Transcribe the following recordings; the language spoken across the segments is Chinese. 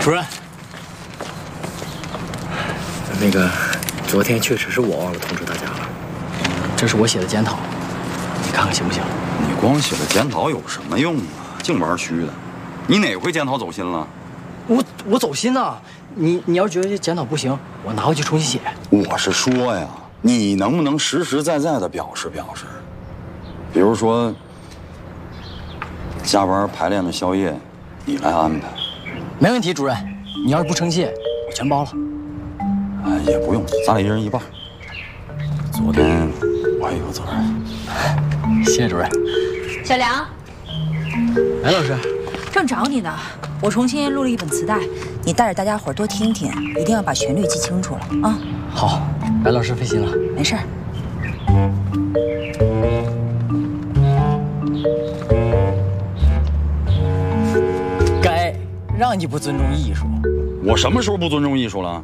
主任，那个昨天确实是我忘了通知大家了，这是我写的检讨，你看看行不行？ 你光写个检讨有什么用啊？净玩虚的。你哪回检讨走心了？ 我走心呐！你要是觉得这检讨不行，我拿回去重新写。 我是说呀，你能不能实实在在的表示表示？比如说，下班排练的宵夜，你来安排。 没问题，主任。你要是不生气，我全包了。 也不用，咱俩一人一半。昨天我也有责任。 谢谢主任。 小梁， 来，老师， 正找你呢。我重新录了一本磁带，你带着大家伙多听听，一定要把旋律记清楚了啊！ 好，白老师费心了。 没事儿。 该让你不尊重艺术。 我什么时候不尊重艺术了？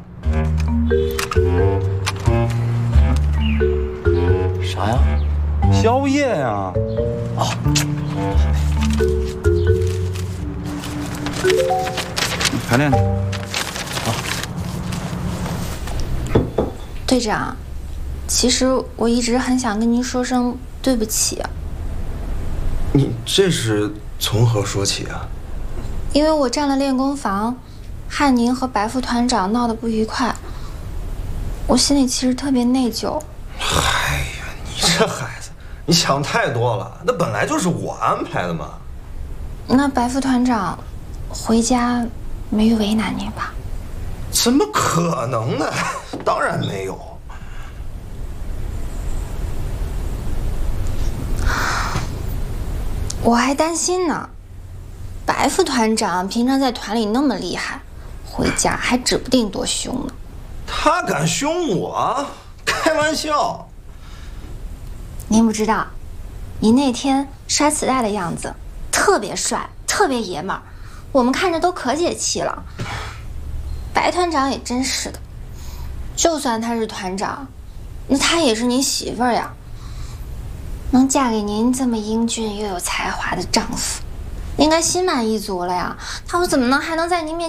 啥呀？ 宵夜呀！ 哦。 排练。 好。 队长，其实我一直很想跟您说声对不起啊。 你这是从何说起啊？ 因为我占了练功房，害您和白副团长闹得不愉快，我心里其实特别内疚。 哎呀，你这孩子，你想太多了，那本来就是我安排的嘛。 那白副团长回家没为难您吧？ 怎么可能呢？当然没有。 我还担心呢，白副团长平常在团里那么厉害，回家还指不定多凶呢。 他敢凶我？开玩笑。 您不知道，您那天摔磁带的样子特别帅，特别爷们儿，我们看着都可解气了。白团长也真是的，就算他是团长，那他也是您媳妇儿呀。能嫁给您这么英俊又有才华的丈夫，应该心满意足了呀。他怎么还能在您面前